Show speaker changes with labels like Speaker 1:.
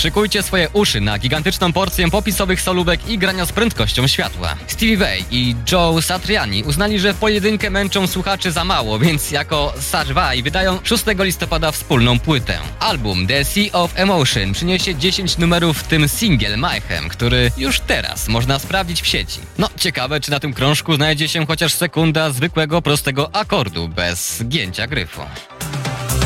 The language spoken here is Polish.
Speaker 1: szykujcie swoje uszy na gigantyczną porcję popisowych solówek i grania z prędkością światła. Stevie Vai i Joe Satriani uznali, że w pojedynkę męczą słuchaczy za mało, więc jako Sat Vai wydają 6 listopada wspólną płytę. Album The Sea of Emotion przyniesie 10 numerów, w tym singiel Mayhem, który już teraz można sprawdzić w sieci. No, ciekawe, czy na tym krążku znajdzie się chociaż sekunda zwykłego, prostego akordu bez gięcia gryfu.